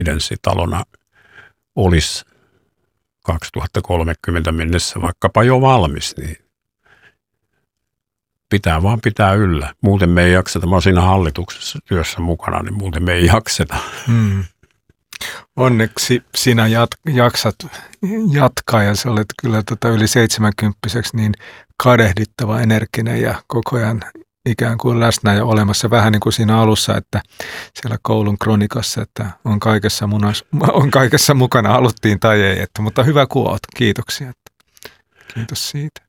residenssitalona olisi 2030 mennessä vaikkapa jo valmis, niin pitää vaan pitää yllä. Muuten me ei jakseta. Mä oon siinä hallituksessa työssä mukana, niin muuten me ei jakseta. Onneksi sinä jaksat jatkaa ja sä olet kyllä yli 70-vuotiaaksi niin kadehdittava, energinen ja koko ajan ikään kuin läsnä ja olemassa vähän niin kuin siinä alussa, että siellä koulun kronikassa, että on kaikessa mukana, haluttiin tai ei, mutta hyvä kun oot. Kiitoksia. Kiitos siitä.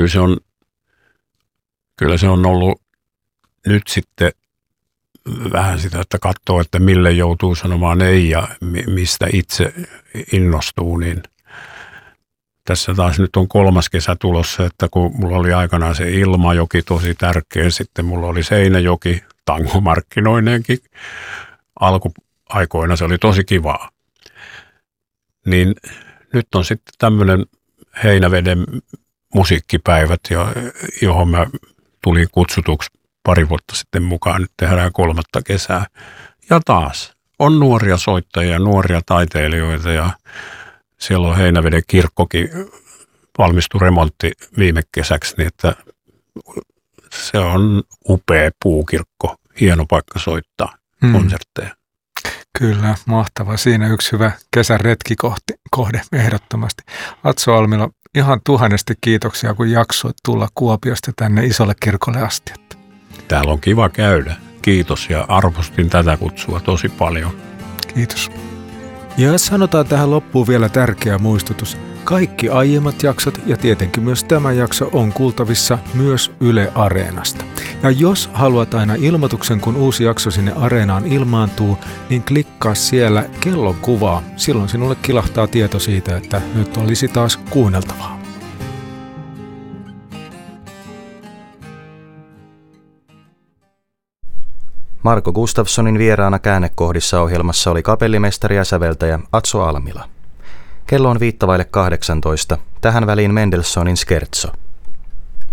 Kyllä se on ollut nyt sitten vähän sitä, että katsoo, että mille joutuu sanomaan ei ja mistä itse innostuu, niin tässä taas nyt on 3. kesä tulossa, että kun mulla oli aikanaan se Ilmajoki tosi tärkeä, sitten mulla oli Seinäjoki tangomarkkinoineenkin alkuaikoina, se oli tosi kivaa. Niin nyt on sitten tämmöinen Heinäveden musiikkipäivät, johon mä tulin kutsutuksi pari vuotta sitten mukaan, nyt tehdään 3. kesää. Ja taas on nuoria soittajia, nuoria taiteilijoita ja siellä on Heinäveden kirkkokin valmistui remontti viime kesäksi, niin että se on upea puukirkko, hieno paikka soittaa konsertteja. Kyllä, mahtava. Siinä yksi hyvä kesän retkikohde ehdottomasti. Atso Almila, ihan 1000 kiitoksia, kun jaksoit tulla Kuopiosta tänne Isolle kirkolle asti. Täällä on kiva käydä. Kiitos ja arvostin tätä kutsua tosi paljon. Kiitos. Ja sanotaan tähän loppuun vielä tärkeä muistutus. Kaikki aiemmat jaksot ja tietenkin myös tämä jakso on kuultavissa myös Yle Areenasta. Ja jos haluat aina ilmoituksen, kun uusi jakso sinne Areenaan ilmaantuu, niin klikkaa siellä kellon kuvaa. Silloin sinulle kilahtaa tieto siitä, että nyt olisi taas kuunneltavaa. Marko Gustafssonin vieraana Käännekohdissa -ohjelmassa oli kapellimestari ja säveltäjä Atso Almila. Kello on 18:05. Tähän väliin Mendelssohnin Scherzo.